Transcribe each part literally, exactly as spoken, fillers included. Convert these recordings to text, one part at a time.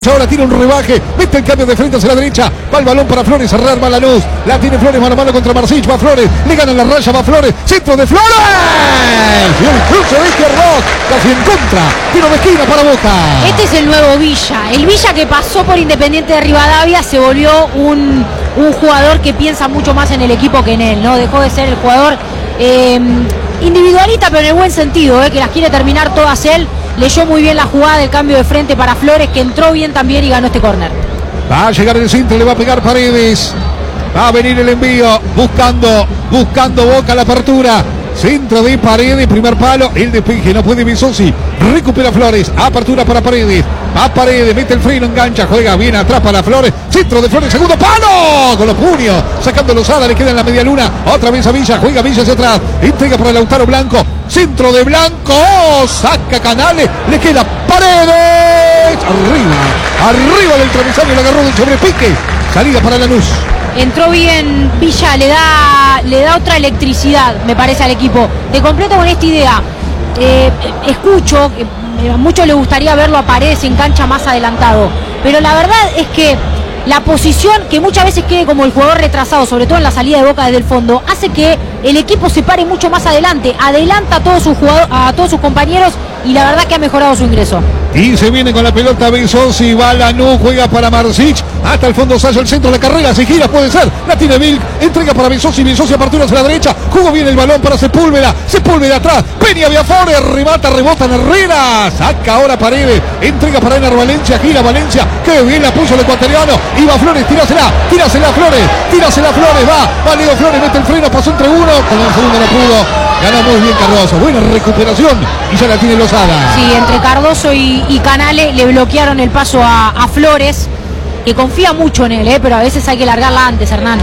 Ahora tiene un rebaje, mete el cambio de frente hacia la derecha, va el balón para Flores, cerrar va Lanús, la tiene Flores mano a mano contra Marcich, va Flores, le gana la raya, va Flores, centro de Flores, y el cruce de Izquierdos, casi en contra, tiro de esquina para Boca. Este es el nuevo Villa, el Villa que pasó por Independiente de Rivadavia se volvió un, un jugador que piensa mucho más en el equipo que en él, ¿no? Dejó de ser el jugador eh, individualista, pero en el buen sentido, ¿eh? Que las quiere terminar todas él. Leyó muy bien la jugada del cambio de frente para Flores, que entró bien también y ganó este córner. Va a llegar el centro, le va a pegar Paredes. Va a venir el envío, buscando, buscando Boca la apertura. Centro de Paredes, primer palo, el despeje, no puede Visosi. Recupera Flores, apertura para Paredes. Va Paredes, mete el freno, engancha, juega bien atrás para Flores. Centro de Flores, segundo palo, con los puños, sacando Lozada, le queda en la media luna. Otra vez a Villa, juega Villa hacia atrás. Entrega para Lautaro Blanco. Centro de Blanco, saca Canales, le queda Paredes. Arriba, arriba del travesaño, le agarró del sobrepique. Salida para Lanús. Entró bien Villa, le da, le da otra electricidad, me parece, al equipo. Te completo con esta idea. Eh, escucho, eh, a muchos les gustaría verlo a Paredes en cancha más adelantado. Pero la verdad es que la posición, que muchas veces quede como el jugador retrasado, sobre todo en la salida de Boca desde el fondo, hace que el equipo se pare mucho más adelante. Adelanta a todos sus jugadores, a todos sus compañeros, y la verdad que ha mejorado su ingreso. Y se viene con la pelota Bezosi, va Lanús, juega para Marcich, hasta el fondo Salla, el centro de la carrera, si gira puede ser, la tiene Vilk, entrega para Bezosi, Bezosi apertura hacia la derecha, jugó bien el balón para Sepúlveda, Sepúlveda atrás, Peña Viafores, remata, rebota en Herrera, saca ahora Paredes, entrega para Enar Valencia, gira Valencia, que bien la puso el ecuatoriano, iba Flores, tírasela, tírasela Flores, tírasela Flores, va, va Leo Flores, mete el freno, pasó entre uno, con el segundo no pudo, ganó muy bien Cardoso, buena recuperación, y ya la tiene Lozada. Sí, entre Cardoso y, y Canales le bloquearon el paso a, a Flores, que confía mucho en él, ¿eh? Pero a veces hay que largarla antes, Hernán.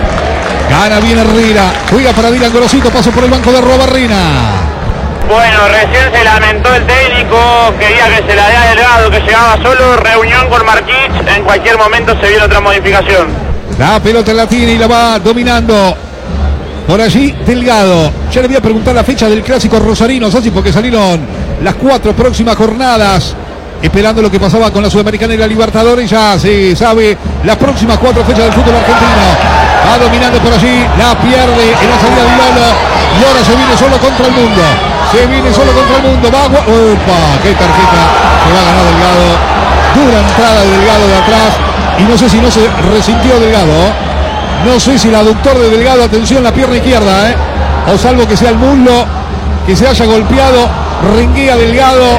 Gana bien Herrera, juega para Dylan Gorosito, paso por el banco de Robarrena. Bueno, recién se lamentó el técnico, quería que se la dé a Delgado, que llegaba solo, reunión con Marquich, en cualquier momento se viene otra modificación. La pelota la tiene y la va dominando. Por allí Delgado. Ya le voy a preguntar la fecha del clásico rosarino, Sassi, porque salieron las cuatro próximas jornadas, esperando lo que pasaba con la Sudamericana y la Libertadores. Ya se sabe las próximas cuatro fechas del fútbol argentino. Va dominando por allí, la pierde en la salida de Lolo, y ahora se viene solo contra el mundo. Se viene solo contra el mundo. Va, opa, qué tarjeta que va a ganar Delgado. Dura entrada de Delgado de atrás, y no sé si no se resintió Delgado. No sé si el aductor de Delgado, atención, la pierna izquierda, ¿eh? O salvo que sea el muslo que se haya golpeado. Renguea Delgado.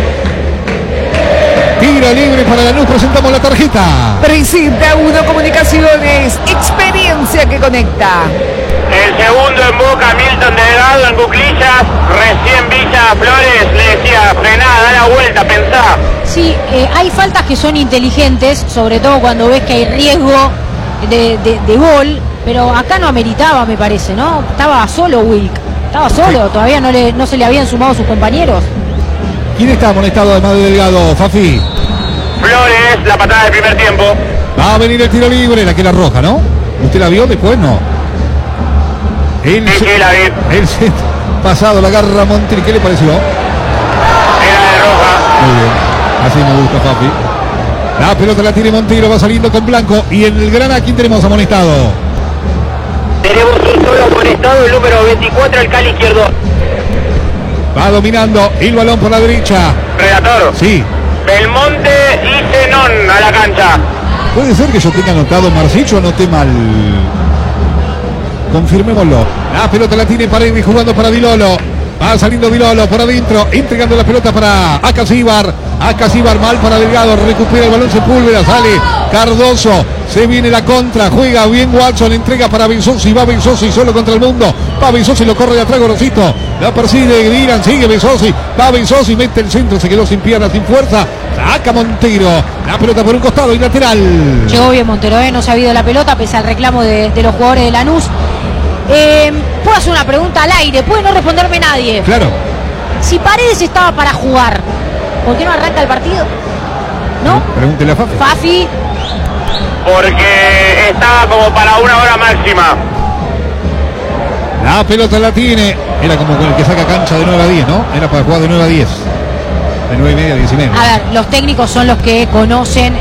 Tiro libre para Lanús, presentamos la tarjeta. Presenta Uno Comunicaciones, experiencia que conecta. El segundo en Boca, Milton Delgado en cuclillas, recién Villa Flores le decía, frená, da la vuelta, pensá. Sí, eh, hay faltas que son inteligentes, sobre todo cuando ves que hay riesgo de, de, de gol, pero acá no ameritaba, me parece, ¿no? Estaba solo Wilk, estaba solo, todavía no, le, no se le habían sumado sus compañeros. ¿Quién está amonestado además de Delgado, Fafi? Flores, la patada del primer tiempo. Va a venir el tiro libre, la que era roja, ¿no? ¿Usted la vio después? No. El, Sí, sí, la vi. el set pasado, la agarra Montiel, ¿qué le pareció? Era de roja. Muy bien, así me gusta, Fafi. La pelota la tiene Montero, va saliendo con Blanco, y en el Grana, ¿quién tenemos amonestado? Tenemos un solo amonestado, el número veinticuatro, el Cali izquierdo. Va dominando el balón por la derecha. Relator. Sí. Belmonte y Zenón a la cancha. Puede ser que yo tenga anotado Marcich o anoté mal. Confirmémoslo. La pelota la tiene Paredes jugando para Dilolo. Va saliendo Dilolo por adentro, entregando la pelota para Acasíbar. Acasíbar mal para Delgado, recupera el balón Sepúlveda, sale Cardoso, se viene la contra, juega bien Watson, entrega para Bezosi, va Bezosi solo contra el mundo, va Bezosi, lo corre de atrás Gorosito, la persigue Dylan, sigue Bezosi, va Bezosi, mete el centro, se quedó sin piernas, sin fuerza, saca Montero, la pelota por un costado y lateral. Llegó bien Montero, ¿eh? No se ha habido la pelota pese al reclamo de, de los jugadores de Lanús. Eh, Puedo hacer una pregunta al aire, puede no responderme nadie. Claro. Si Paredes estaba para jugar, ¿por qué no arranca el partido? ¿No? Pregúntele a Fafi. Fafi. Porque estaba como para una hora máxima. La pelota la tiene, era como con el que saca cancha de nueve a diez, ¿no? Era para jugar de nueve a diez. De nueve y media a diez y media. A ver, los técnicos son los que conocen